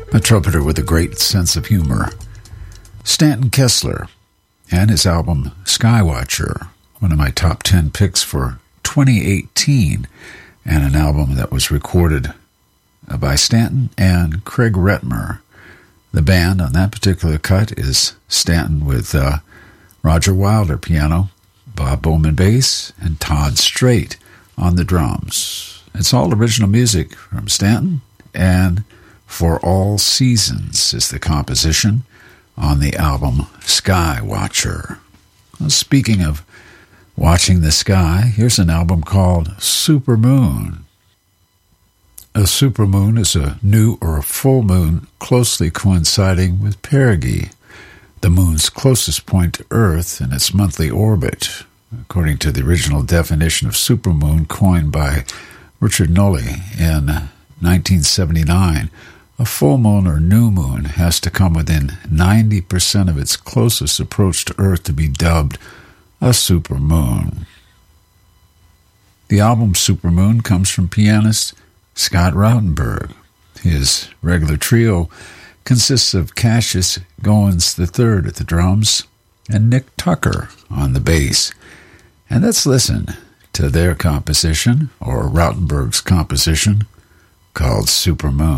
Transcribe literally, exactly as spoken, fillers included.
a trumpeter with a great sense of humor. Stanton Kessler and his album Skywatcher, one of my top ten picks for twenty eighteen, and an album that was recorded by Stanton and Craig Retmer. The band on that particular cut is Stanton with uh, Roger Wilder piano, Bob Bowman bass, and Todd Strait on the drums. It's all original music from Stanton, and For All Seasons is the composition on the album Skywatcher. Well, speaking of watching the sky, here's an album called Supermoon. A supermoon is a new or a full moon closely coinciding with perigee, the moon's closest point to Earth in its monthly orbit, according to the original definition of supermoon coined by Richard Nully in nineteen seventy-nine. A full moon or new moon has to come within ninety percent of its closest approach to Earth to be dubbed a supermoon. The album Supermoon comes from pianist Scott Rautenberg. His regular trio consists of Cassius Goins the third at the drums and Nick Tucker on the bass. And let's listen to their composition, or Rautenberg's composition, called Supermoon.